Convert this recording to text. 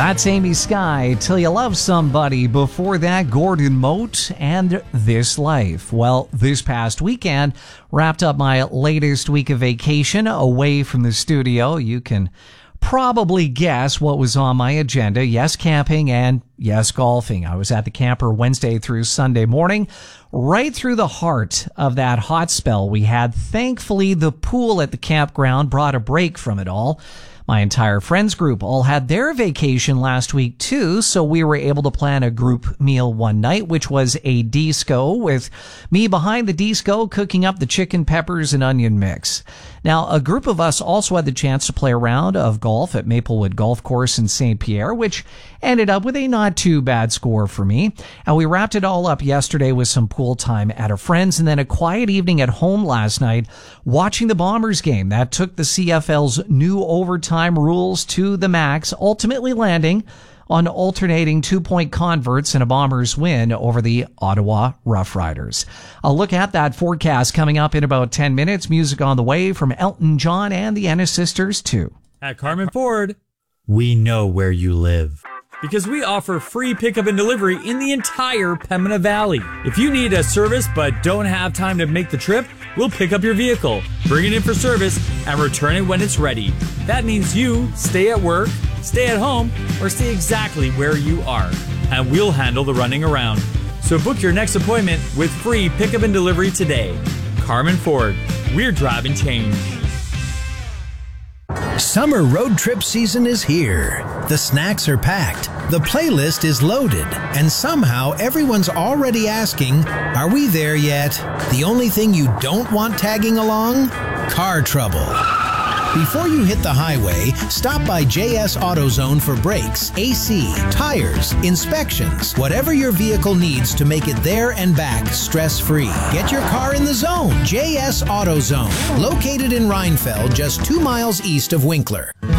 That's Amy Sky, Till You Love Somebody. Before that, Gordon Mote and This Life. Well, this past weekend, wrapped up my latest week of vacation away from the studio. You can probably guess what was on my agenda. Yes, camping and yes, golfing. I was at the camper Wednesday through Sunday morning, right through the heart of that hot spell we had. Thankfully, the pool at the campground brought a break from it all. My entire friends group all had their vacation last week too, so we were able to plan a group meal one night, which was a disco, with me behind the disco cooking up the chicken, peppers, and onion mix. Now, a group of us also had the chance to play a round of golf at Maplewood Golf Course in St. Pierre, which ended up with a not too bad score for me. And we wrapped it all up yesterday with some pool time at a friend's, and then a quiet evening at home last night watching the Bombers game that took the CFL's new overtime rules to the max, ultimately landing on alternating 2-point converts and a Bombers win over the Ottawa Roughriders. I'll look at that forecast coming up in about 10 minutes. Music on the way from Elton John and the Ennis Sisters too. At Carmen Ford, we know where you live, because we offer free pickup and delivery in the entire Pembina Valley. If you need a service but don't have time to make the trip, we'll pick up your vehicle, bring it in for service, and return it when it's ready. That means you stay at work, stay at home, or stay exactly where you are, and we'll handle the running around. So book your next appointment with free pickup and delivery today. Carmen Ford, we're driving change. Summer road trip season is here. The snacks are packed, the playlist is loaded, and somehow everyone's already asking, are we there yet? The only thing you don't want tagging along? Car trouble. Before you hit the highway, stop by JS AutoZone for brakes, AC, tires, inspections, whatever your vehicle needs to make it there and back stress-free. Get your car in the zone. JS AutoZone, located in Rhinefeld, just 2 miles east of Winkler.